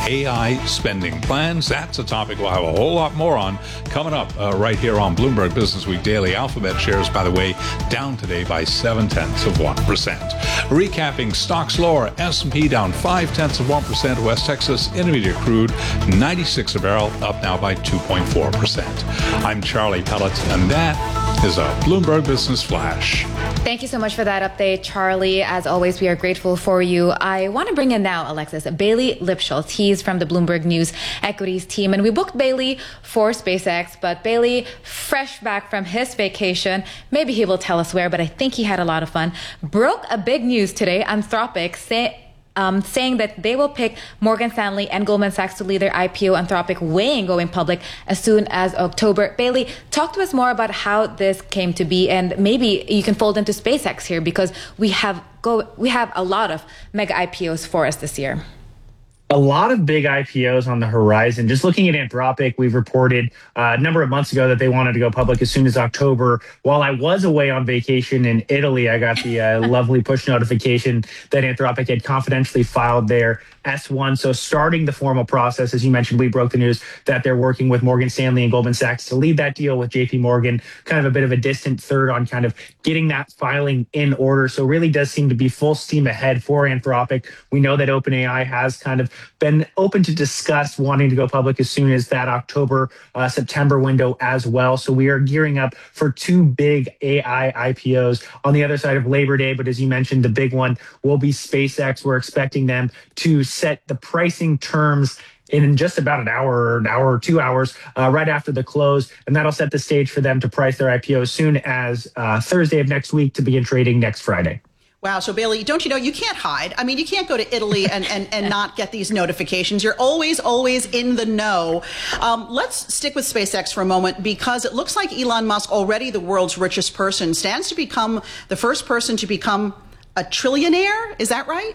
AI spending plans. That's a topic we'll have a whole lot more on coming up right here on Bloomberg Business Week Daily. Alphabet shares, by the way, down today by 0.7%. Recapping stocks lower. S&P down 0.5%. West Texas Intermediate crude 96 a barrel, up now by 2.4%. I'm Charlie Pellet, and that is a Bloomberg Business Flash. Thank you so much for that update, Charlie. As always, we are grateful for you. I want to bring in now, Alexis, Bailey Lipschultz. He's from the Bloomberg News Equities team. And we booked Bailey for SpaceX, but Bailey, fresh back from his vacation, maybe he will tell us where, but I think he had a lot of fun, broke a big news today. Anthropic saying that they will pick Morgan Stanley and Goldman Sachs to lead their IPO. Anthropic weighing going public as soon as October. Bailey, talk to us more about how this came to be, and maybe you can fold into SpaceX here because we have a lot of mega IPOs for us this year. A lot of big IPOs on the horizon. Just looking at Anthropic, we've reported a number of months ago that they wanted to go public as soon as October. While I was away on vacation in Italy, I got the lovely push notification that Anthropic had confidentially filed their S1. So starting the formal process, as you mentioned, we broke the news that they're working with Morgan Stanley and Goldman Sachs to lead that deal with JP Morgan, kind of a bit of a distant third on kind of getting that filing in order. So really does seem to be full steam ahead for Anthropic. We know that OpenAI has kind of been open to discuss wanting to go public as soon as that October, September window as well. So we are gearing up for two big AI IPOs on the other side of Labor Day. But as you mentioned, the big one will be SpaceX. We're expecting them to set the pricing terms in just about an hour or 2 hours right after the close. And that'll set the stage for them to price their IPO as soon as Thursday of next week to begin trading next Friday. Wow. So, Bailey, don't you know you can't hide? I mean, you can't go to Italy and not get these notifications. You're always in the know. Let's stick with SpaceX for a moment, because it looks like Elon Musk, already the world's richest person, stands to become the first person to become a trillionaire. Is that right?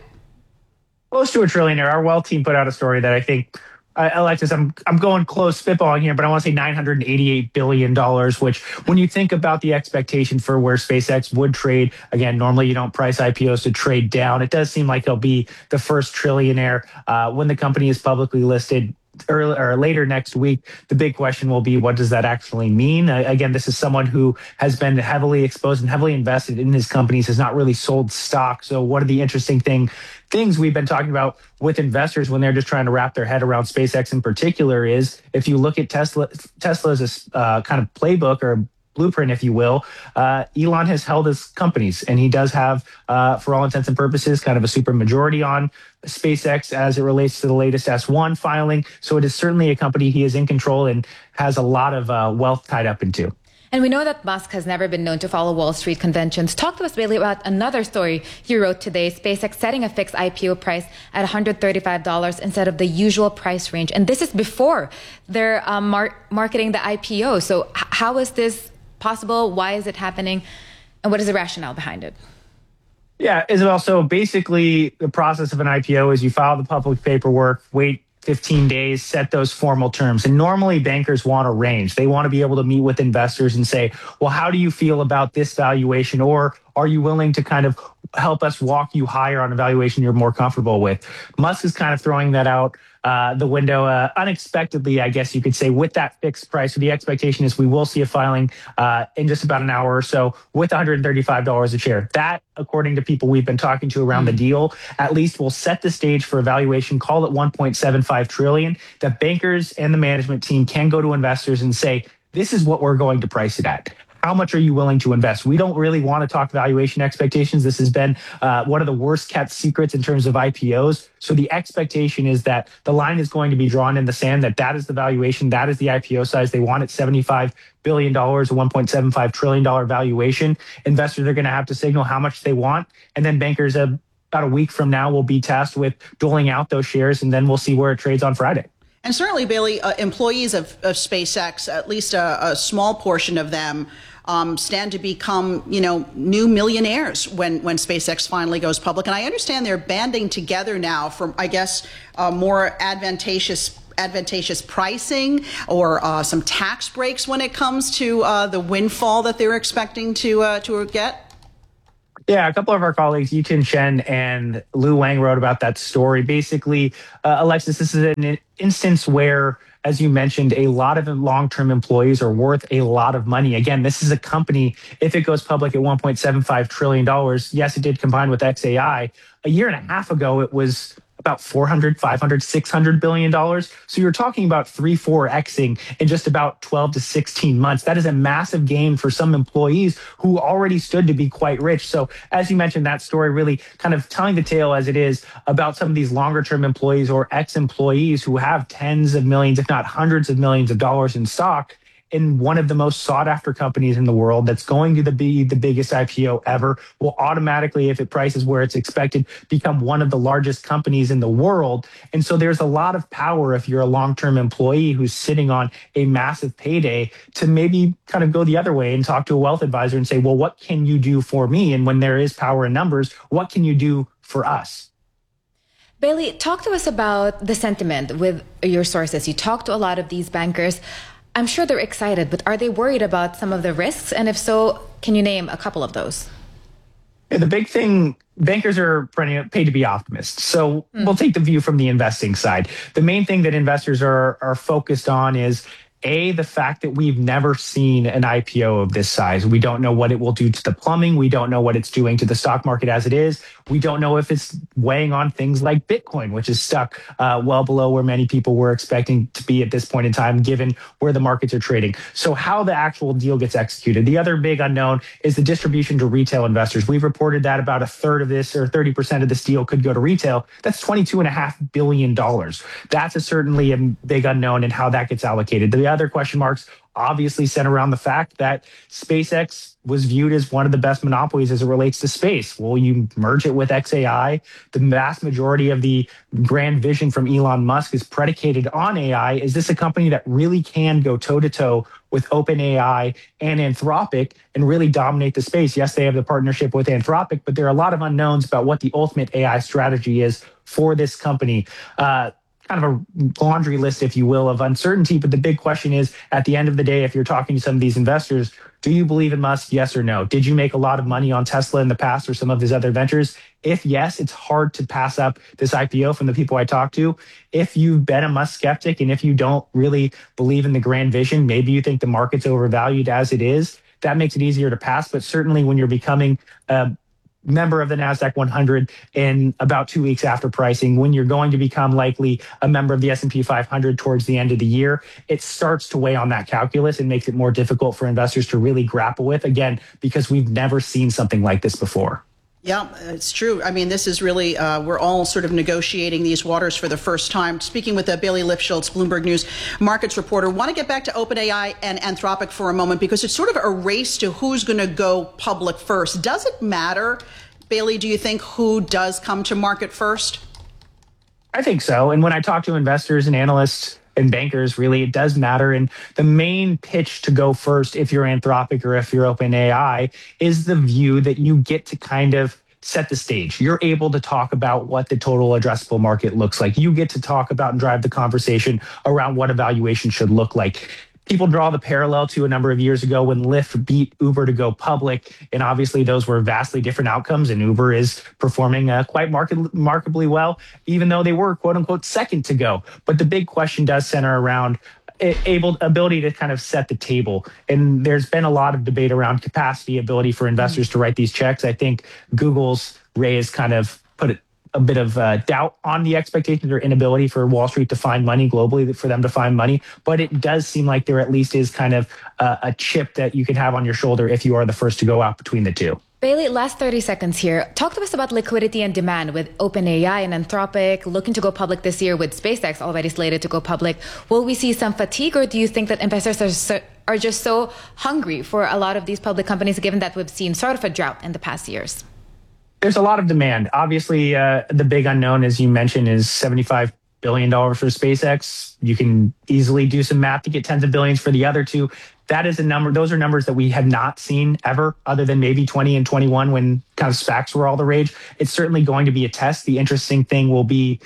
Close to a trillionaire. Our wealth team put out a story that I think, Alexis, I'm going close spitballing here, but I want to say $988 billion, which when you think about the expectation for where SpaceX would trade, again, normally you don't price IPOs to trade down. It does seem like he'll be the first trillionaire when the company is publicly listed early or later next week. The big question will be, what does that actually mean? Again, this is someone who has been heavily exposed and heavily invested in his companies, has not really sold stock. So one of the interesting things we've been talking about with investors when they're just trying to wrap their head around SpaceX in particular is, if you look at Tesla's kind of playbook or blueprint, if you will, Elon has held his companies, and he does have, for all intents and purposes, kind of a super majority on SpaceX as it relates to the latest S1 filing. So it is certainly a company he is in control and has a lot of wealth tied up into. And we know that Musk has never been known to follow Wall Street conventions. Talk to us, Bailey, about another story you wrote today, SpaceX setting a fixed IPO price at $135 instead of the usual price range. And this is before they're marketing the IPO. So how is this possible? Why is it happening? And what is the rationale behind it? Yeah, Isabel. So basically, the process of an IPO is you file the public paperwork, wait 15 days, set those formal terms. And normally bankers want a range. They want to be able to meet with investors and say, well, how do you feel about this valuation? Or are you willing to kind of help us walk you higher on a valuation you're more comfortable with? Musk is kind of throwing that out the window unexpectedly, I guess you could say, with that fixed price. So the expectation is we will see a filing in just about an hour or so with $135 a share. That, according to people we've been talking to around the deal, at least will set the stage for a valuation, call it $1.75 trillion, that bankers and the management team can go to investors and say, this is what we're going to price it at. How much are you willing to invest? We don't really want to talk valuation expectations. This has been one of the worst kept secrets in terms of IPOs. So the expectation is that the line is going to be drawn in the sand, that is the valuation, that is the IPO size. They want it $75 billion, a $1.75 trillion valuation. Investors are going to have to signal how much they want. And then bankers about a week from now will be tasked with doling out those shares. And then we'll see where it trades on Friday. And certainly, Bailey, employees of SpaceX, at least a small portion of them, stand to become, new millionaires when SpaceX finally goes public. And I understand they're banding together now for, I guess, more advantageous pricing or some tax breaks when it comes to the windfall that they're expecting to get. Yeah, a couple of our colleagues, Yitin Shen and Lu Wang, wrote about that story. Basically, Alexis, this is an instance where, as you mentioned, a lot of long-term employees are worth a lot of money. Again, this is a company, if it goes public at $1.75 trillion, yes, it did combine with XAI. A year and a half ago, it was about 400, 500, 600 billion dollars. So you're talking about 3-4xing in just about 12 to 16 months. That is a massive gain for some employees who already stood to be quite rich. So as you mentioned, that story really kind of telling the tale as it is about some of these longer term employees or ex-employees who have tens of millions, if not hundreds of millions of dollars in stock in one of the most sought after companies in the world that's going to be the biggest IPO ever, will automatically, if it prices where it's expected, become one of the largest companies in the world. And so there's a lot of power if you're a long-term employee who's sitting on a massive payday to maybe kind of go the other way and talk to a wealth advisor and say, well, what can you do for me? And when there is power in numbers, what can you do for us? Bailey, talk to us about the sentiment with your sources. You talk to a lot of these bankers. I'm sure they're excited, but are they worried about some of the risks? And if so, can you name a couple of those? Yeah, the big thing, bankers are paid to be optimists. So we'll take the view from the investing side. The main thing that investors are focused on is the fact that we've never seen an IPO of this size. We don't know what it will do to the plumbing. We don't know what it's doing to the stock market as it is. We don't know if it's weighing on things like Bitcoin, which is stuck well below where many people were expecting to be at this point in time, given where the markets are trading. So how the actual deal gets executed. The other big unknown is the distribution to retail investors. We've reported that about a third of this or 30% of this deal could go to retail. That's $22.5 billion. That's certainly a big unknown in how that gets allocated. The other question marks obviously center around the fact that SpaceX was viewed as one of the best monopolies as it relates to space. Will you merge it with XAI? The vast majority of the grand vision from Elon Musk is predicated on AI. Is this a company that really can go toe-to-toe with OpenAI and Anthropic and really dominate the space? Yes, they have the partnership with Anthropic, but there are a lot of unknowns about what the ultimate AI strategy is for this company. Kind of a laundry list, if you will, of uncertainty. But the big question is, at the end of the day, if you're talking to some of these investors, do you believe in Musk? Yes or no? Did you make a lot of money on Tesla in the past or some of his other ventures? If yes, it's hard to pass up this IPO from the people I talk to. If you've been a Musk skeptic and if you don't really believe in the grand vision, maybe you think the market's overvalued as it is, that makes it easier to pass. But certainly when you're becoming member of the NASDAQ 100 in about 2 weeks after pricing, when you're going to become likely a member of the S&P 500 towards the end of the year, it starts to weigh on that calculus and makes it more difficult for investors to really grapple with, again, because we've never seen something like this before. Yeah, it's true. I mean, this is really, we're all sort of negotiating these waters for the first time. Speaking with Bailey Lipschultz, Bloomberg News markets reporter, want to get back to OpenAI and Anthropic for a moment because it's sort of a race to who's going to go public first. Does it matter, Bailey, do you think, who does come to market first? I think so. And when I talk to investors and analysts and bankers, really, it does matter. And the main pitch to go first, if you're Anthropic or if you're OpenAI, is the view that you get to kind of set the stage. You're able to talk about what the total addressable market looks like. You get to talk about and drive the conversation around what a valuation should look like. People draw the parallel to a number of years ago when Lyft beat Uber to go public. And obviously those were vastly different outcomes. And Uber is performing quite remarkably well, even though they were, quote unquote, second to go. But the big question does center around ability to kind of set the table. And there's been a lot of debate around capacity, ability for investors to write these checks. I think Google's raise kind of put a bit of doubt on the expectations or inability for Wall Street to find money globally, for them to find money. But it does seem like there at least is kind of a chip that you can have on your shoulder if you are the first to go out between the two. Bailey, last 30 seconds here. Talk to us about liquidity and demand with OpenAI and Anthropic looking to go public this year, with SpaceX already slated to go public. Will we see some fatigue, or do you think that investors are just so hungry for a lot of these public companies, given that we've seen sort of a drought in the past years? There's a lot of demand. Obviously, the big unknown, as you mentioned, is $75 billion for SpaceX. You can easily do some math to get tens of billions for the other two. That is a number. Those are numbers that we have not seen ever, other than maybe 20 and 21 when kind of SPACs were all the rage. It's certainly going to be a test. The interesting thing will be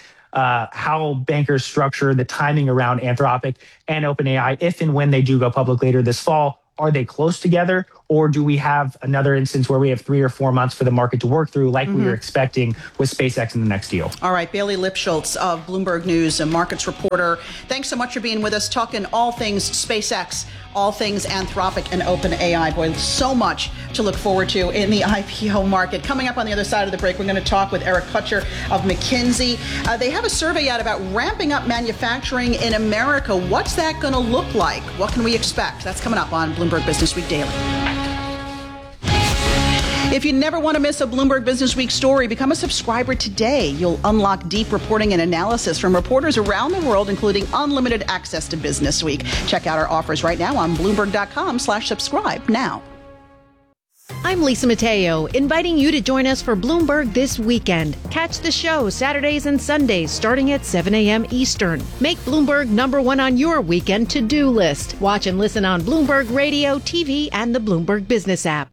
how bankers structure the timing around Anthropic and OpenAI, if and when they do go public later this fall. Are they close together, Or do we have another instance where we have 3 or 4 months for the market to work through like we were expecting with SpaceX in the next deal? All right, Bailey Lipschultz of Bloomberg News, a markets reporter. Thanks so much for being with us, talking all things SpaceX, all things Anthropic and OpenAI. Boy, so much to look forward to in the IPO market. Coming up on the other side of the break, we're going to talk with Eric Kutcher of McKinsey. They have a survey out about ramping up manufacturing in America. What's that going to look like? What can we expect? That's coming up on Bloomberg Businessweek Daily. If you never want to miss a Bloomberg Businessweek story, become a subscriber today. You'll unlock deep reporting and analysis from reporters around the world, including unlimited access to Businessweek. Check out our offers right now on Bloomberg.com/subscribe now. I'm Lisa Mateo, inviting you to join us for Bloomberg This Weekend. Catch the show Saturdays and Sundays starting at 7 a.m. Eastern. Make Bloomberg #1 on your weekend to-do list. Watch and listen on Bloomberg Radio, TV, and the Bloomberg Business app.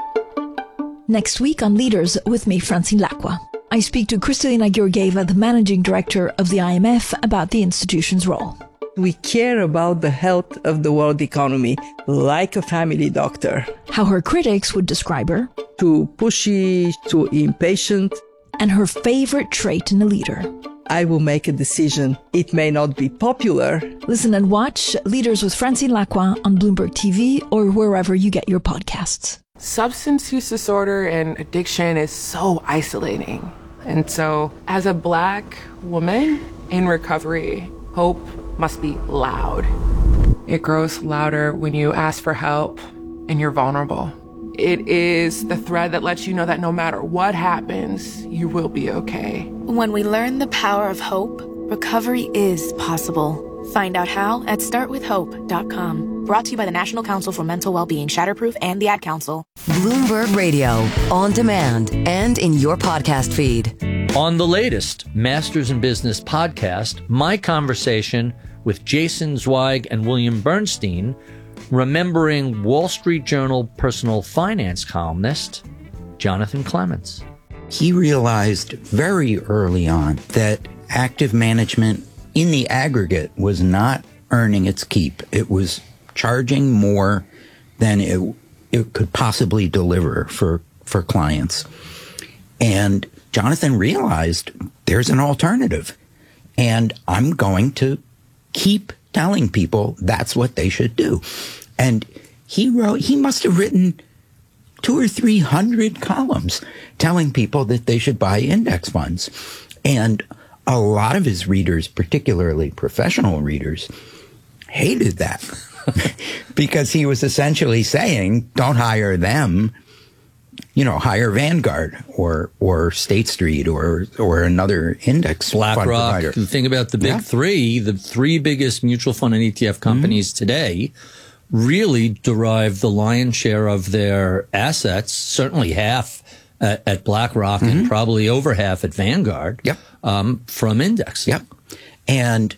Next week on Leaders with me, Francine Lacqua. I speak to Kristalina Georgieva, the managing director of the IMF, about the institution's role. We care about the health of the world economy like a family doctor. How her critics would describe her. Too pushy, too impatient. And her favorite trait in a leader. I will make a decision. It may not be popular. Listen and watch Leaders with Francine Lacqua on Bloomberg TV or wherever you get your podcasts. Substance use disorder and addiction is so isolating. And so as a Black woman in recovery, hope must be loud. It grows louder when you ask for help and you're vulnerable. It is the thread that lets you know that no matter what happens, you will be okay. When we learn the power of hope, recovery is possible. Find out how at startwithhope.com. Brought to you by the National Council for Mental Wellbeing, Shatterproof, and the Ad Council. Bloomberg Radio, on demand and in your podcast feed. On the latest Masters in Business podcast, my conversation with Jason Zweig and William Bernstein, remembering Wall Street Journal personal finance columnist Jonathan Clements. He realized very early on that active management in the aggregate was not earning its keep. It was charging more than it could possibly deliver for clients. And Jonathan realized there's an alternative. And I'm going to keep telling people that's what they should do. And he must have written 200 or 300 columns telling people that they should buy index funds. And a lot of his readers, particularly professional readers, hated that because he was essentially saying, don't hire them, hire Vanguard or State Street or another index fund provider. The thing about the big three, the three biggest mutual fund and ETF companies today really derive the lion's share of their assets, certainly half at BlackRock and probably over half at Vanguard, from index. Yep. And,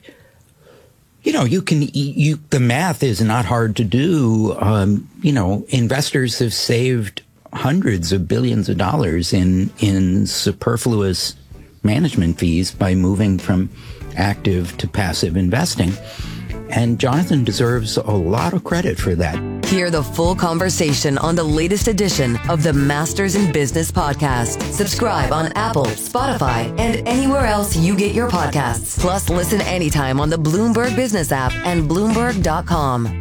the math is not hard to do. Investors have saved hundreds of billions of dollars in superfluous management fees by moving from active to passive investing. And Jonathan deserves a lot of credit for that. Hear the full conversation on the latest edition of the Masters in Business podcast. Subscribe on Apple, Spotify, and anywhere else you get your podcasts. Plus, listen anytime on the Bloomberg Business app and Bloomberg.com.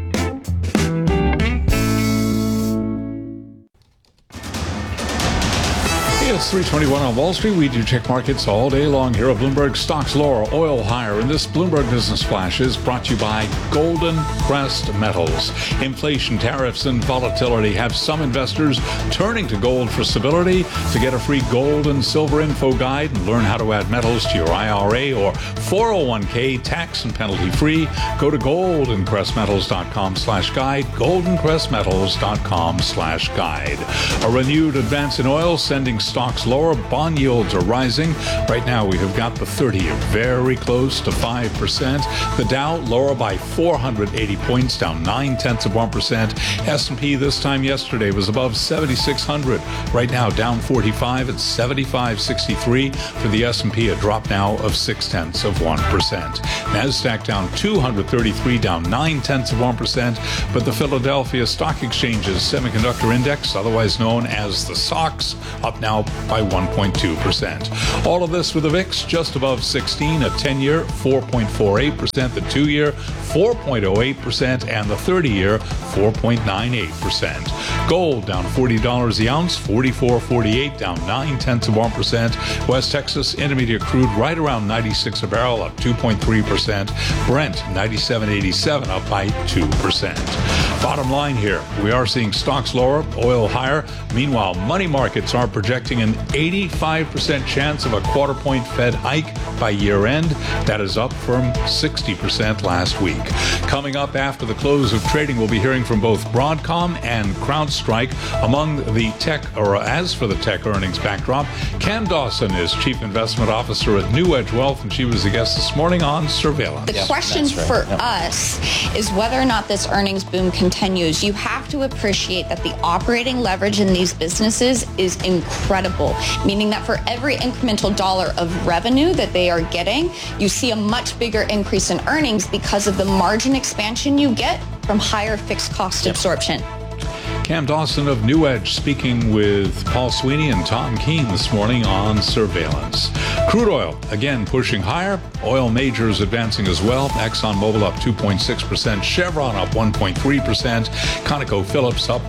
It's 3:21 on Wall Street. We do check markets all day long here at Bloomberg. Stocks lower, oil higher. And this Bloomberg Business Flash is brought to you by Golden Crest Metals. Inflation, tariffs, and volatility have some investors turning to gold for stability. To get a free gold and silver info guide and learn how to add metals to your IRA or 401k tax and penalty free, go to goldencrestmetals.com/guide, goldencrestmetals.com/guide. A renewed advance in oil sending stocks stocks lower. Bond yields are rising. Right now, we have got the 30-year very close to 5%. The Dow lower by 480 points, down 0.9%. S&P this time yesterday was above 7,600. Right now, down 45 at 75.63 for the S&P, a drop now of 0.6%. NASDAQ down 233, down 0.9%. But the Philadelphia Stock Exchange's Semiconductor Index, otherwise known as the SOX, up now by 1.2%. All of this with the VIX just above 16, a 10-year 4.48%, the 2-year 4.08%, and the 30-year 4.98%. Gold down $40 the ounce, 44.48, down 0.9%. West Texas Intermediate crude right around 96 a barrel, up 2.3%. Brent 97.87, up by 2%. Bottom line here, we are seeing stocks lower, oil higher. Meanwhile, money markets are projecting an 85% chance of a quarter-point Fed hike by year-end. That is up from 60% last week. Coming up after the close of trading, we'll be hearing from both Broadcom and CrowdStrike. Among the tech, or as for the tech earnings backdrop, Cam Dawson is Chief Investment Officer at New Edge Wealth, and she was a guest this morning on Surveillance. The question for us is whether or not this earnings boom continues. You have to appreciate that the operating leverage in these businesses is incredible, meaning that for every incremental dollar of revenue that they are getting, you see a much bigger increase in earnings because of the margin expansion you get from higher fixed cost absorption. Cam Dawson of New Edge speaking with Paul Sweeney and Tom Keene this morning on Surveillance. Crude oil, again, pushing higher. Oil majors advancing as well. ExxonMobil up 2.6%. Chevron up 1.3%. ConocoPhillips up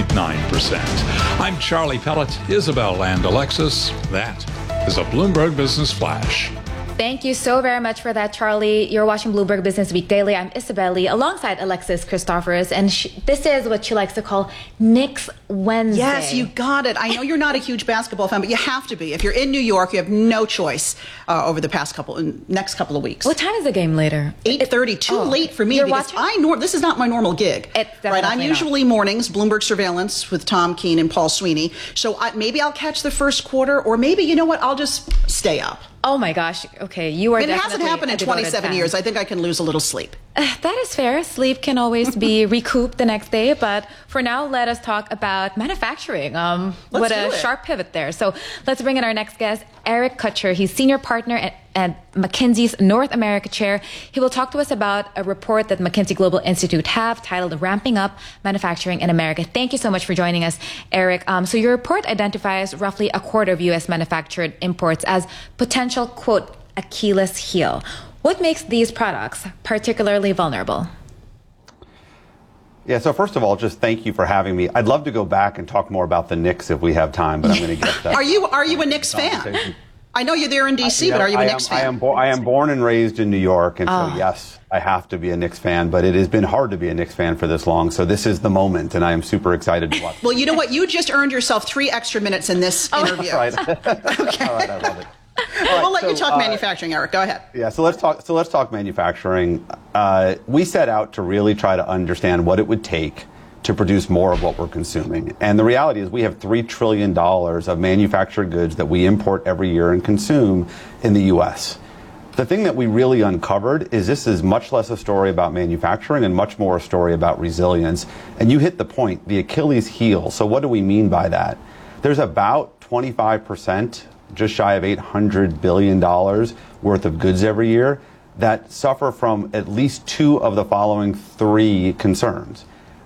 1.9%. I'm Charlie Pellet, Isabel and Alexis. That is a Bloomberg Business Flash. Thank you so very much for that, Charlie. You're watching Bloomberg Business Week Daily. I'm Isabel Lee alongside Alexis Christoforous, and this is what she likes to call Knicks Wednesday. Yes, you got it. I know you're not a huge basketball fan, but you have to be. If you're in New York, you have no choice over the next couple of weeks. What time is the game later? 8:30. Too late for me because this is not my normal gig. Right, I'm usually mornings, Bloomberg Surveillance with Tom Keene and Paul Sweeney. So maybe I'll catch the first quarter, or maybe, you know what, I'll just stay up. Oh my gosh. Okay, you are It hasn't happened in 27 years. I think I can lose a little sleep. That is fair. Sleep can always be recouped the next day. But for now, let us talk about manufacturing. What a sharp pivot there. So let's bring in our next guest, Eric Kutcher. He's senior partner at McKinsey's North America chair. He will talk to us about a report that McKinsey Global Institute have titled Ramping Up Manufacturing in America. Thank you so much for joining us, Eric. So your report identifies roughly a quarter of U.S. manufactured imports as potential, quote, Achilles heel. What makes these products particularly vulnerable? Yeah, so first of all, just thank you for having me. I'd love to go back and talk more about the Knicks if we have time, but I'm going to get that. Are you a Knicks fan? I know you're there in D.C., but are you a Knicks fan? I am born and raised in New York, and so yes, I have to be a Knicks fan, but it has been hard to be a Knicks fan for this long, so this is the moment, and I am super excited to watch. Well, you know what? You just earned yourself 3 extra minutes in this interview. Right. Okay. All right, I love it. We'll let you talk manufacturing, Eric. Go ahead. Yeah, so let's talk manufacturing. We set out to really try to understand what it would take to produce more of what we're consuming. And the reality is we have $3 trillion of manufactured goods that we import every year and consume in the U.S. The thing that we really uncovered is this is much less a story about manufacturing and much more a story about resilience. And you hit the point, the Achilles heel. So what do we mean by that? There's about 25%, just shy of $800 billion worth of goods every year that suffer from at least 2 of the following 3 concerns.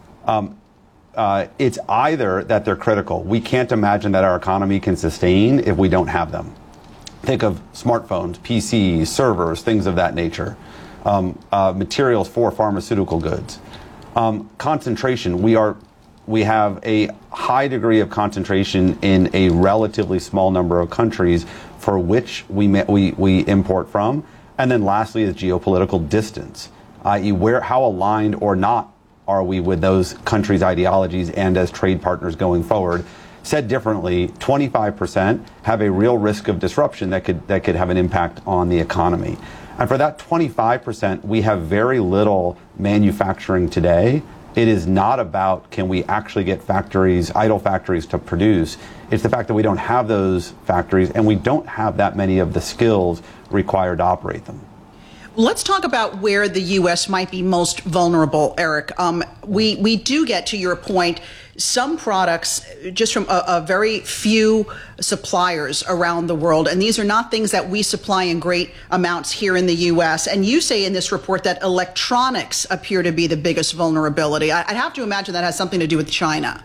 It's either that they're critical. We can't imagine that our economy can sustain if we don't have them. Think of smartphones, PCs, servers, things of that nature. Materials for pharmaceutical goods. Concentration. We have a high degree of concentration in a relatively small number of countries for which we import from. And then lastly is geopolitical distance, i.e. how aligned or not are we with those countries' ideologies and as trade partners going forward. Said differently, 25% have a real risk of disruption that could have an impact on the economy. And for that 25%, we have very little manufacturing today It is not about can we actually get idle factories to produce. It's the fact that we don't have those factories and we don't have that many of the skills required to operate them. Let's talk about where the U.S. might be most vulnerable, Eric. We do get, to your point, some products just from a very few suppliers around the world. And these are not things that we supply in great amounts here in the U.S. And you say in this report that electronics appear to be the biggest vulnerability. I'd have to imagine that has something to do with China.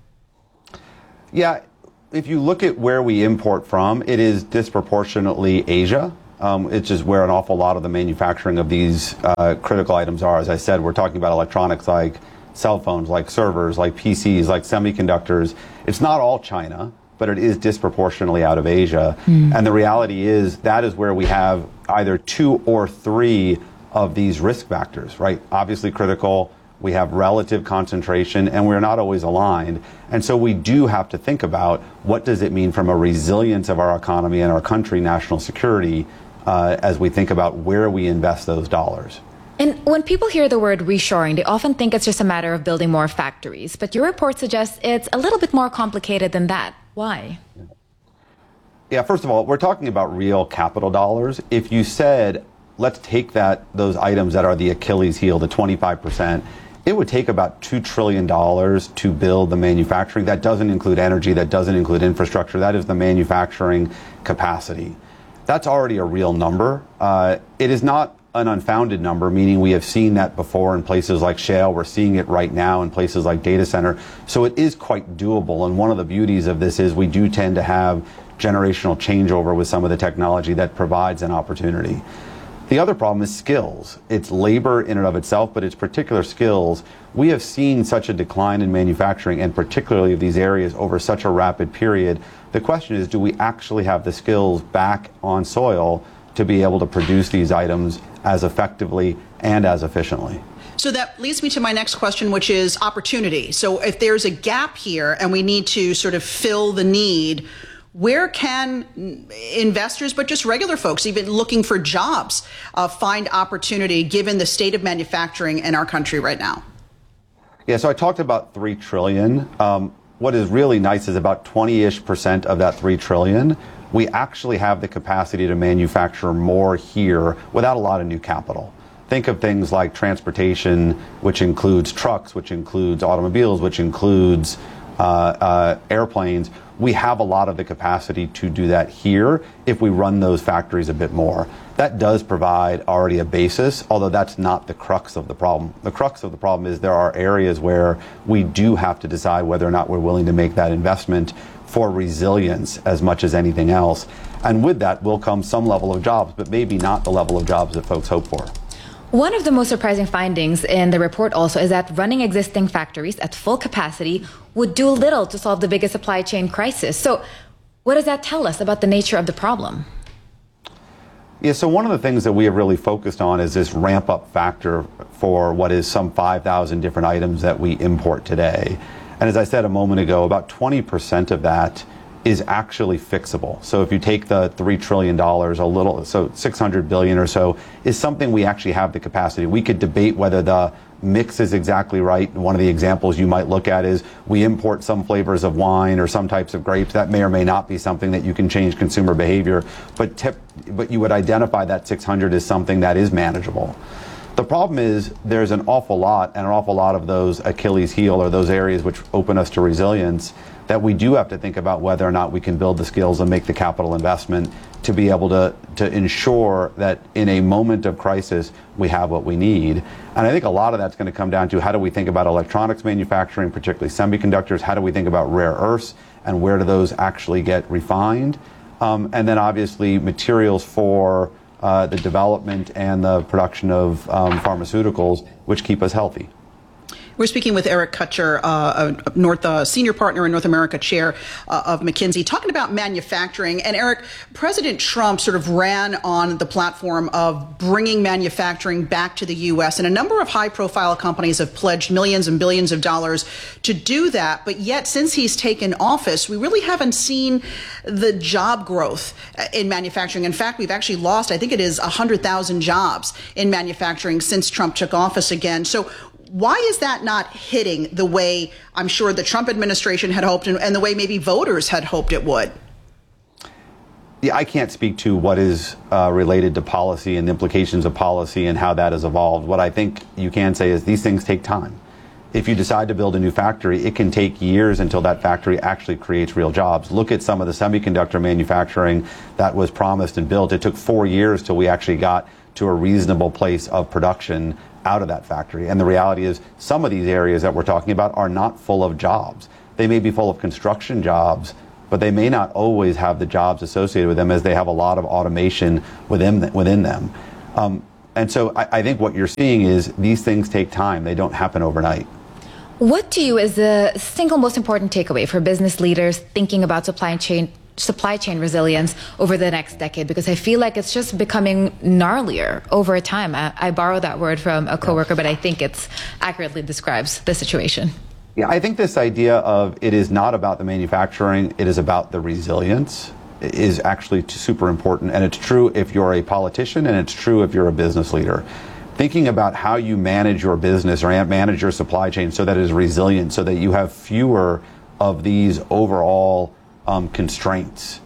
Yeah, if you look at where we import from, it is disproportionately Asia. It's just where an awful lot of the manufacturing of these critical items are. As I said, we're talking about electronics like cell phones, like servers, like PCs, like semiconductors. It's not all China, but it is disproportionately out of Asia. And the reality is that is where we have either 2 or 3 of these risk factors, right? Obviously critical, we have relative concentration, and we're not always aligned. And so we do have to think about what does it mean from a resilience of our economy and our country, national security, as we think about where we invest those dollars. And when people hear the word reshoring, they often think it's just a matter of building more factories. But your report suggests it's a little bit more complicated than that. Why? Yeah, first of all, we're talking about real capital dollars. If you said, let's take those items that are the Achilles heel, the 25%, it would take about $2 trillion to build the manufacturing. That doesn't include energy, that doesn't include infrastructure, that is the manufacturing capacity. That's already a real number. It is not an unfounded number, meaning we have seen that before in places like shale. We're seeing it right now in places like data center. So it is quite doable. And one of the beauties of this is we do tend to have generational changeover with some of the technology that provides an opportunity. The other problem is skills. It's labor in and of itself, but it's particular skills. We have seen such a decline in manufacturing, and particularly of these areas, over such a rapid period. The question is, do we actually have the skills back on soil to be able to produce these items as effectively and as efficiently? So that leads me to my next question, which is opportunity. So if there's a gap here and we need to sort of fill the need, where can investors, but just regular folks, even looking for jobs, find opportunity given the state of manufacturing in our country right now? Yeah, so I talked about $3 trillion. What is really nice is about 20-ish% of that $3 trillion, we actually have the capacity to manufacture more here without a lot of new capital. Think of things like transportation, which includes trucks, which includes automobiles, which includes airplanes. We have a lot of the capacity to do that here if we run those factories a bit more. That does provide already a basis, although that's not the crux of the problem. The crux of the problem is there are areas where we do have to decide whether or not we're willing to make that investment for resilience as much as anything else. And with that will come some level of jobs, but maybe not the level of jobs that folks hope for. One of the most surprising findings in the report also is that running existing factories at full capacity would do little to solve the biggest supply chain crisis. So what does that tell us about the nature of the problem? Yeah, so one of the things that we have really focused on is this ramp up factor for what is some 5,000 different items that we import today. And as I said a moment ago, about 20% of that is actually fixable. So if you take the $3 trillion, so 600 billion or so is something we actually have the capacity. We could debate whether the mix is exactly right. One of the examples you might look at is we import some flavors of wine or some types of grapes. That may or may not be something that you can change consumer behavior, but you would identify that 600 as something that is manageable. The problem is there's an awful lot of those Achilles heel or those areas which open us to resilience that we do have to think about whether or not we can build the skills and make the capital investment to be able to ensure that in a moment of crisis, we have what we need. And I think a lot of that's going to come down to how do we think about electronics manufacturing, particularly semiconductors, how do we think about rare earths, and where do those actually get refined? And then obviously materials for the development and the production of pharmaceuticals, which keep us healthy. We're speaking with Eric Kutcher, senior partner and North America chair of McKinsey, talking about manufacturing. And Eric, President Trump sort of ran on the platform of bringing manufacturing back to the U.S. And a number of high-profile companies have pledged millions and billions of dollars to do that. But yet, since he's taken office, we really haven't seen the job growth in manufacturing. In fact, we've actually lost, I think it is 100,000 jobs in manufacturing since Trump took office again. So Why is that not hitting the way I'm sure the Trump administration had hoped and the way maybe voters had hoped it would? Yeah, I can't speak to what is related to policy and the implications of policy and how that has evolved. What I think you can say is these things take time. If you decide to build a new factory, it can take years until that factory actually creates real jobs. Look at some of the semiconductor manufacturing that was promised and built. It took 4 years till we actually got to a reasonable place of production out of that factory. And the reality is some of these areas that we're talking about are not full of jobs. They may be full of construction jobs, but they may not always have the jobs associated with them as they have a lot of automation within them. And so I think what you're seeing is these things take time. They don't happen overnight. What to you is the single most important takeaway for business leaders thinking about supply chain resilience over the next decade? Because I feel like it's just becoming gnarlier over time. I borrowed that word from a coworker, but I think it accurately describes the situation. Yeah, I think this idea of it is not about the manufacturing, it is about the resilience is actually super important. And it's true if you're a politician and it's true if you're a business leader. Thinking about how you manage your business or manage your supply chain so that it is resilient, so that you have fewer of these overall constraints,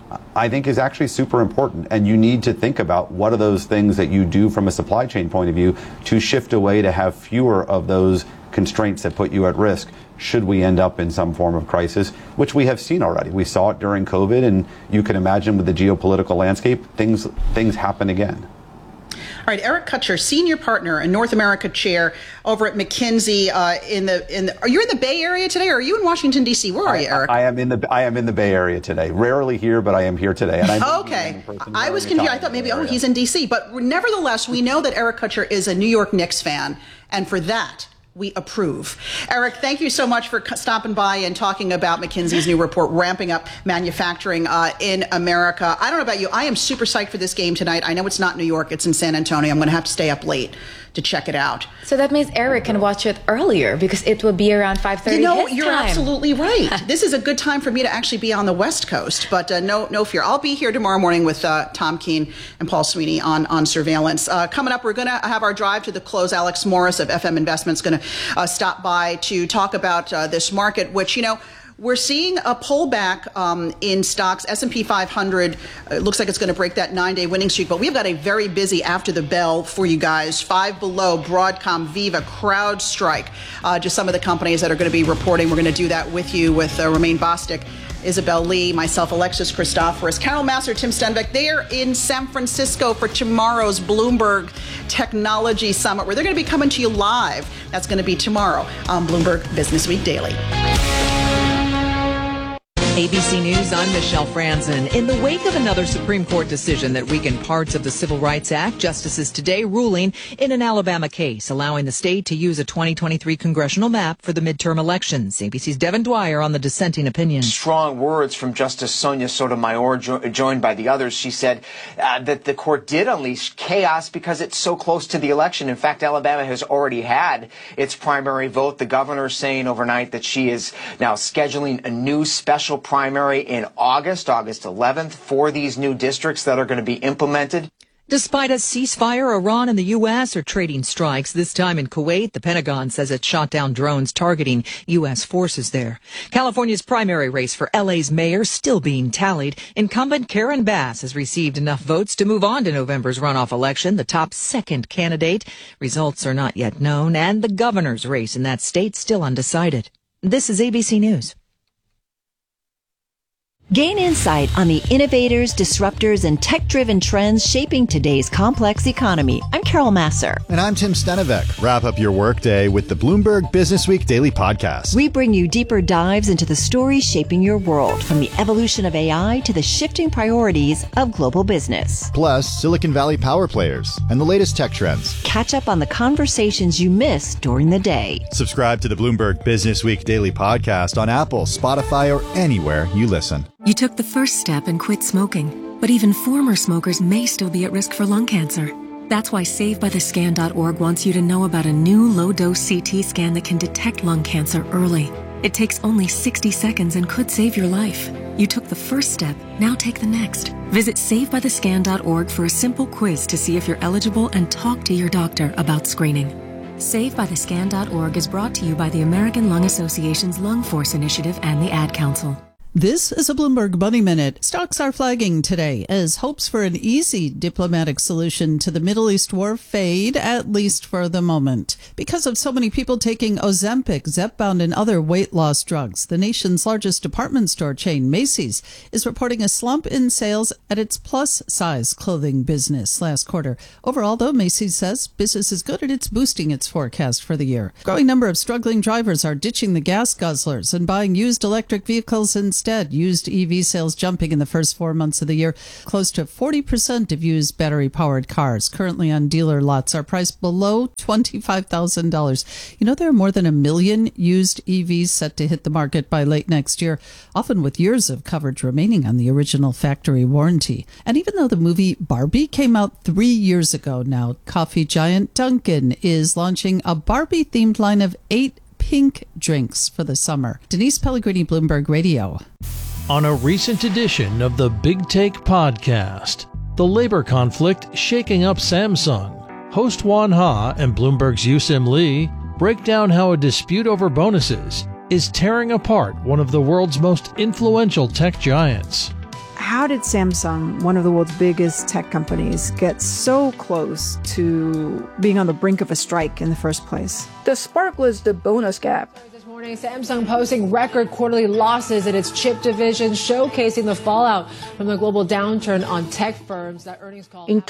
I think is actually super important. And you need to think about what are those things that you do from a supply chain point of view to shift away to have fewer of those constraints that put you at risk should we end up in some form of crisis, which we have seen already. We saw it during COVID, and you can imagine with the geopolitical landscape, things happen again. All right, Eric Kutcher, senior partner and North America chair over at McKinsey. Are you in the Bay Area today, or are you in Washington D.C.? Where are you, Eric? I am in the Bay Area today. Rarely here, but I am here today. And okay, I was confused. I thought maybe he's in D.C. But nevertheless, we know that Eric Kutcher is a New York Knicks fan, and for that we approve. Eric, thank you so much for stopping by and talking about McKinsey's new report, ramping up manufacturing in America. I don't know about you. I am super psyched for this game tonight. I know it's not New York. It's in San Antonio. I'm going to have to stay up late to check it out. So that means Eric can watch it earlier because it will be around 5:30. You know, you're absolutely right. This is a good time for me to actually be on the West Coast, but no fear. I'll be here tomorrow morning with Tom Keene and Paul Sweeney on surveillance. Coming up, we're going to have our drive to the close. Alex Morris of FM Investments going to stop by to talk about this market, which, we're seeing a pullback in stocks. S&P 500 looks like it's going to break that 9-day winning streak, but we've got a very busy after the bell for you guys. Five Below, Broadcom, Viva, CrowdStrike, just some of the companies that are going to be reporting. We're going to do that with you with Romaine Bostick, Isabel Lee, myself, Alexis Christoforous, Carol Massar, Tim Stenbeck. They are in San Francisco for tomorrow's Bloomberg Technology Summit, where they're going to be coming to you live. That's going to be tomorrow on Bloomberg Business Week Daily. ABC News, I'm Michelle Franzen. In the wake of another Supreme Court decision that weakened parts of the Civil Rights Act, justices today ruling in an Alabama case, allowing the state to use a 2023 congressional map for the midterm elections. ABC's Devin Dwyer on the dissenting opinion. Strong words from Justice Sonia Sotomayor, joined by the others. She said that the court did unleash chaos because it's so close to the election. In fact, Alabama has already had its primary vote. The governor saying overnight that she is now scheduling a new special primary in August 11th, for these new districts that are going to be implemented. Despite a ceasefire, Iran and the U.S. are trading strikes. This time in Kuwait, the Pentagon says it shot down drones targeting U.S. forces there. California's primary race for L.A.'s mayor still being tallied. Incumbent Karen Bass has received enough votes to move on to November's runoff election, the top second candidate. Results are not yet known, and the governor's race in that state still undecided. This is ABC News. Gain insight on the innovators, disruptors, and tech-driven trends shaping today's complex economy. I'm Carol Massar. And I'm Tim Stenbeck. Wrap up your workday with the Bloomberg Business Week Daily Podcast. We bring you deeper dives into the stories shaping your world, from the evolution of AI to the shifting priorities of global business. Plus, Silicon Valley power players and the latest tech trends. Catch up on the conversations you missed during the day. Subscribe to the Bloomberg Business Week Daily Podcast on Apple, Spotify, or anywhere you listen. You took the first step and quit smoking, but even former smokers may still be at risk for lung cancer. That's why SaveByTheScan.org wants you to know about a new low-dose CT scan that can detect lung cancer early. It takes only 60 seconds and could save your life. You took the first step, now take the next. Visit SaveByTheScan.org for a simple quiz to see if you're eligible and talk to your doctor about screening. SaveByTheScan.org is brought to you by the American Lung Association's Lung Force Initiative and the Ad Council. This is a Bloomberg Money Minute. Stocks are flagging today as hopes for an easy diplomatic solution to the Middle East war fade, at least for the moment. Because of so many people taking Ozempic, Zepbound, and other weight loss drugs, the nation's largest department store chain, Macy's, is reporting a slump in sales at its plus-size clothing business last quarter. Overall, though, Macy's says business is good and it's boosting its forecast for the year. A growing number of struggling drivers are ditching the gas guzzlers and buying used electric vehicles instead. Used EV sales jumping in the first 4 months of the year. Close to 40% of used battery-powered cars currently on dealer lots are priced below $25,000. You know, there are more than 1 million used EVs set to hit the market by late next year, often with years of coverage remaining on the original factory warranty. And even though the movie Barbie came out 3 years ago now, coffee giant Dunkin' is launching a Barbie-themed line of 8 pink drinks for the summer. Denise Pellegrini, Bloomberg Radio. On a recent edition of the Big Take podcast, the labor conflict shaking up Samsung. Host Juan Ha and Bloomberg's Yusim Lee break down how a dispute over bonuses is tearing apart one of the world's most influential tech giants. How did Samsung, one of the world's biggest tech companies, get so close to being on the brink of a strike in the first place? The spark was the bonus gap. This morning, Samsung posting record quarterly losses in its chip division, showcasing the fallout from the global downturn on tech firms. That earnings call. In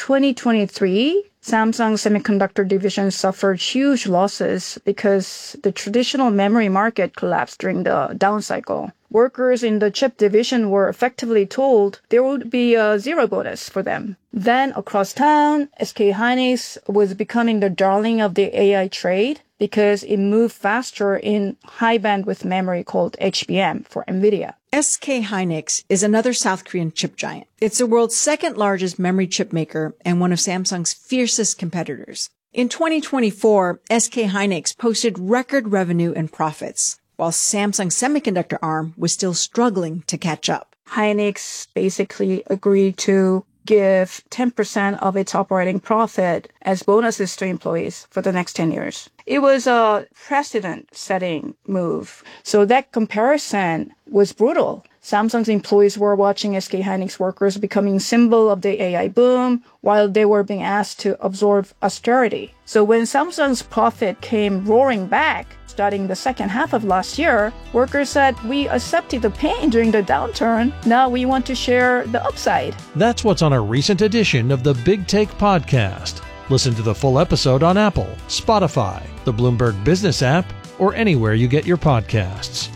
2023, Samsung Semiconductor division suffered huge losses because the traditional memory market collapsed during the down cycle. Workers in the chip division were effectively told there would be a zero bonus for them. Then across town, SK Hynix was becoming the darling of the AI trade because it moved faster in high bandwidth memory called HBM for NVIDIA. SK Hynix is another South Korean chip giant. It's the world's second largest memory chip maker and one of Samsung's fiercest competitors. In 2024, SK Hynix posted record revenue and profits, while Samsung's semiconductor arm was still struggling to catch up. Hynix basically agreed to give 10% of its operating profit as bonuses to employees for the next 10 years. It was a precedent-setting move. So that comparison was brutal. Samsung's employees were watching SK Hynix workers becoming symbol of the AI boom while they were being asked to absorb austerity. So when Samsung's profit came roaring back, starting the second half of last year, workers said, we accepted the pain during the downturn. Now we want to share the upside. That's what's on a recent edition of the Big Take podcast. Listen to the full episode on Apple, Spotify, the Bloomberg Business app, or anywhere you get your podcasts.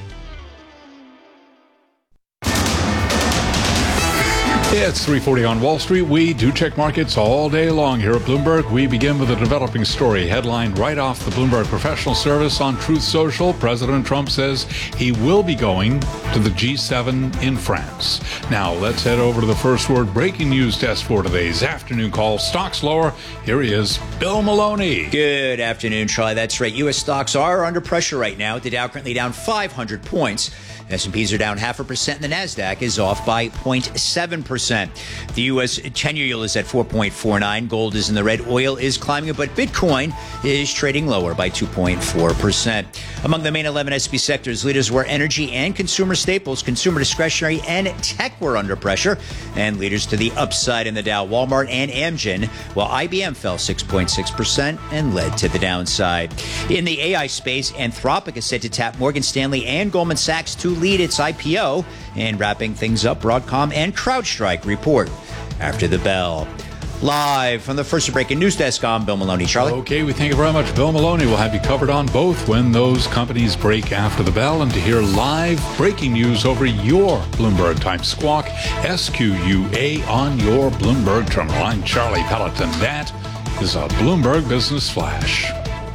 It's 3:40 on Wall Street. We do check markets all day long here at Bloomberg. We begin with a developing story headlined right off the Bloomberg Professional Service on Truth Social. President Trump says he will be going to the G7 in France. Now, let's head over to the First Word breaking news desk for today's afternoon call. Stocks lower. Here he is, Bill Maloney. Good afternoon, Charlie. That's right. U.S. stocks are under pressure right now. The Dow currently down 500 points. S&Ps are down 0.5%, and the Nasdaq is off by 0.7%. The U.S. 10-year yield is at 4.49. Gold is in the red. Oil is climbing, but Bitcoin is trading lower by 2.4%. Among the main 11 S&P sectors, leaders were energy and consumer staples, consumer discretionary, and tech were under pressure. And leaders to the upside in the Dow, Walmart and Amgen, while IBM fell 6.6% and led to the downside. In the AI space, Anthropic is set to tap Morgan Stanley and Goldman Sachs to lead its IPO. And wrapping things up, Broadcom and CrowdStrike report after the bell. Live from the First Breaking News Desk, I'm Bill Maloney. Charlie? Okay, we thank you very much, Bill Maloney. We'll have you covered on both when those companies break after the bell. And to hear live breaking news over your Bloomberg Time Squawk, SQUA on your Bloomberg terminal. I'm Charlie Pelleton. That is a Bloomberg Business Flash.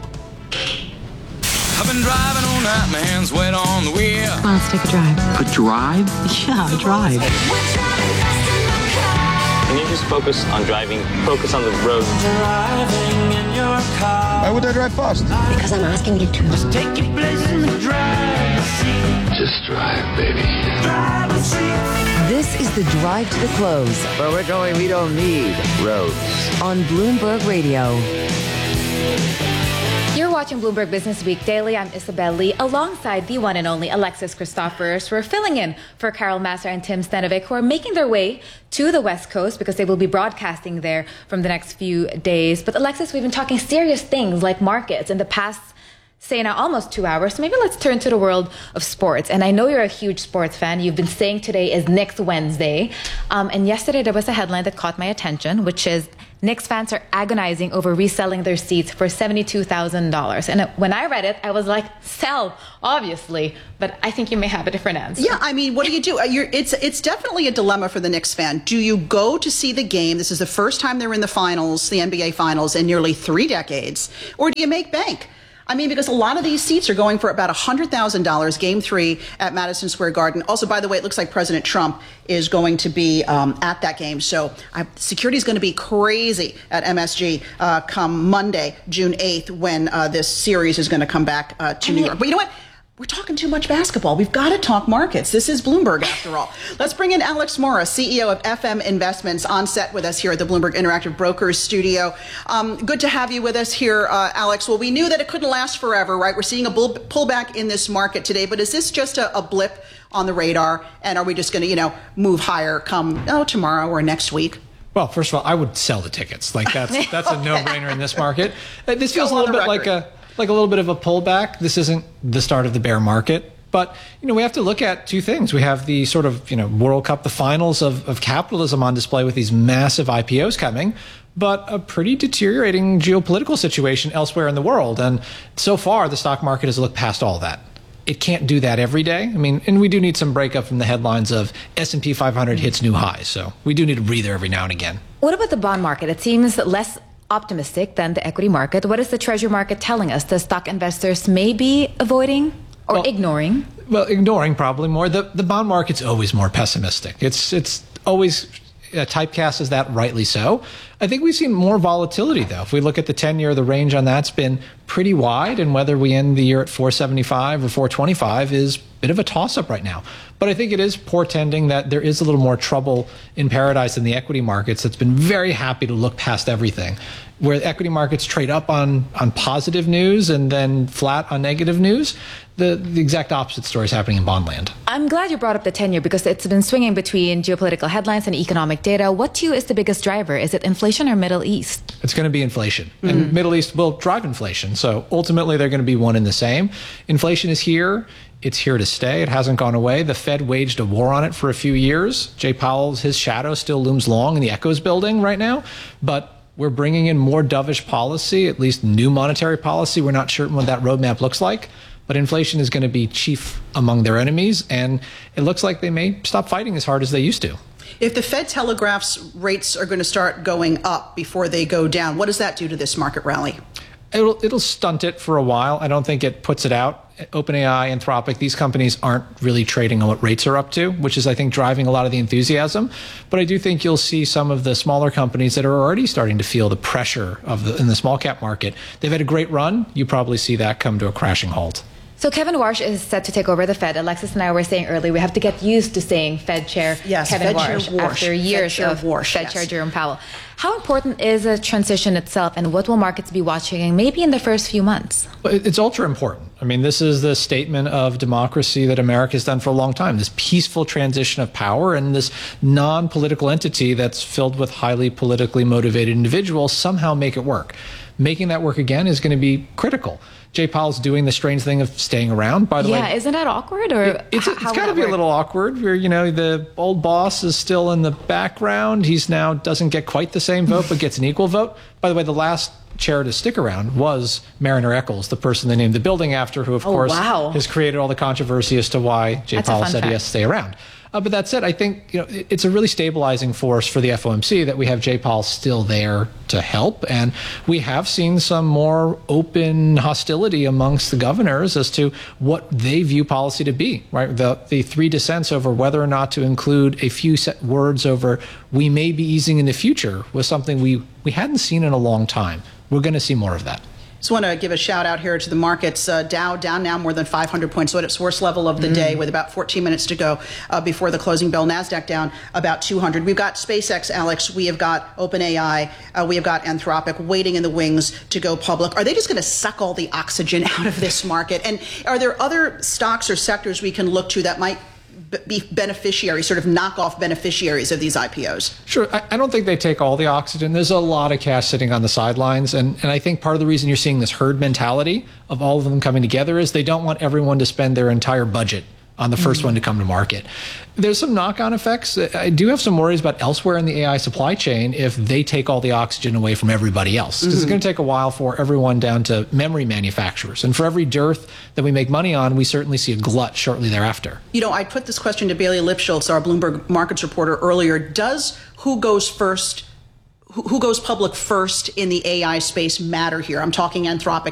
I've been driving all night, my hands wet on the wheel. Let's take a drive. A drive? Yeah, a drive. Can you just focus on driving? Focus on the road. Driving in your car. Why would I drive fast? Because I'm asking you to. Just take your place in the driver's seat. Just drive, baby. Driver's seat. This is the Drive to the Close. Where we're going, we don't need roads. On Bloomberg Radio. You're watching Bloomberg Business Week Daily. I'm Isabel Lee, alongside the one and only Alexis Christophers. We're filling in for Carol Massar and Tim Stanovic, who are making their way to the West Coast because they will be broadcasting there from the next few days. But Alexis, we've been talking serious things like markets in the past, say now almost 2 hours. So maybe let's turn to the world of sports. And I know you're a huge sports fan. You've been saying today is Knicks Wednesday. And yesterday there was a headline that caught my attention, which is Knicks fans are agonizing over reselling their seats for $72,000. And when I read it, I was like, sell, obviously. But I think you may have a different answer. Yeah, I mean, what do you do? It's definitely a dilemma for the Knicks fan. Do you go to see the game? This is the first time they're in the finals, the NBA finals, in nearly 3 decades. Or do you make bank? I mean, because a lot of these seats are going for about $100,000, Game 3 at Madison Square Garden. Also, by the way, it looks like President Trump is going to be at that game. So security is going to be crazy at MSG come Monday, June 8th, when this series is going to come back to New York. But you know what? We're talking too much basketball. We've got to talk markets. This is Bloomberg, after all. Let's bring in Alex Mora, CEO of FM Investments, on set with us here at the Bloomberg Interactive Brokers studio. Good to have you with us here, Alex. Well, we knew that it couldn't last forever, right? We're seeing a pullback in this market today, but is this just a blip on the radar? And are we just going to, move higher come tomorrow or next week? Well, first of all, I would sell the tickets. Like that's a no-brainer in this market. This feels a little bit like a little bit of a pullback. This isn't the start of the bear market, but we have to look at two things. We have the sort of World Cup, the finals of capitalism on display with these massive IPOs coming, but a pretty deteriorating geopolitical situation elsewhere in the world. And so far, the stock market has looked past all that. It can't do that every day. I mean, and we do need some breakup from the headlines of S&P 500 hits new highs. So we do need a breather every now and again. What about the bond market? It seems less optimistic than the equity market. What is the treasury market telling us? The stock investors may be avoiding or ignoring? Well, ignoring probably more. The bond market's always more pessimistic. It's always typecast as that, rightly so. I think we've seen more volatility, though. If we look at the 10-year, the range on that's been pretty wide, and whether we end the year at 475 or 425 is a bit of a toss-up right now. But I think it is portending that there is a little more trouble in paradise in the equity markets that's been very happy to look past everything. Where equity markets trade up on positive news and then flat on negative news, the exact opposite story is happening in bond land. I'm glad you brought up the 10-year because it's been swinging between geopolitical headlines and economic data. What to you is the biggest driver? Is it inflation or Middle East? It's going to be inflation. And Middle East will drive inflation. So ultimately, they're going to be one and the same. Inflation is here. It's here to stay. It hasn't gone away. The Fed waged a war on it for a few years. Jay Powell's, his shadow still looms long in the Echoes building right now. But we're bringing in more dovish policy, at least new monetary policy. We're not sure what that roadmap looks like. But inflation is going to be chief among their enemies. And it looks like they may stop fighting as hard as they used to. If the Fed telegraphs rates are going to start going up before they go down, what does that do to this market rally? It'll stunt it for a while. I don't think it puts it out. OpenAI, Anthropic, these companies aren't really trading on what rates are up to, which is, I think, driving a lot of the enthusiasm. But I do think you'll see some of the smaller companies that are already starting to feel the pressure in the small cap market. They've had a great run. You probably see that come to a crashing halt. So Kevin Warsh is set to take over the Fed. Alexis and I were saying earlier, we have to get used to saying Fed Chair Kevin Warsh after years of Fed Chair Jerome Powell. How important is the transition itself, and what will markets be watching maybe in the first few months? It's ultra important. I mean, this is the statement of democracy that America's done for a long time, this peaceful transition of power, and this non-political entity that's filled with highly politically motivated individuals somehow make it work. Making that work again is going to be critical. Jay Powell's doing the strange thing of staying around, by the way. Yeah, isn't that awkward? Or it's got to be a little awkward where, the old boss is still in the background. He's now doesn't get quite the same vote, but gets an equal vote. By the way, the last chair to stick around was Mariner Eccles, the person they named the building after, who, of course, has created all the controversy as to why Jay Powell said he has to stay around. But that said, I think it's a really stabilizing force for the FOMC that we have Jay Powell still there to help. And we have seen some more open hostility amongst the governors as to what they view policy to be, right? The three dissents over whether or not to include a few set words over we may be easing in the future was something we hadn't seen in a long time. We're going to see more of that. Just want to give a shout out here to the markets. Dow down now more than 500 points, so at its worst level of the day with about 14 minutes to go before the closing bell. NASDAQ down about 200. We've got SpaceX, Alex. We have got OpenAI. We have got Anthropic waiting in the wings to go public. Are they just going to suck all the oxygen out of this market? And are there other stocks or sectors we can look to that might be beneficiaries, sort of knockoff beneficiaries of these IPOs? Sure. I don't think they take all the oxygen. There's a lot of cash sitting on the sidelines. And I think part of the reason you're seeing this herd mentality of all of them coming together is they don't want everyone to spend their entire budget on the first one to come to market. There's some knock-on effects. I do have some worries about elsewhere in the AI supply chain if they take all the oxygen away from everybody else. Because it's going to take a while for everyone down to memory manufacturers. And for every dearth that we make money on, we certainly see a glut shortly thereafter. You know, I put this question to Bailey Lipschultz, our Bloomberg Markets reporter, earlier. Does who goes public first in the AI space matter here? I'm talking Anthropic,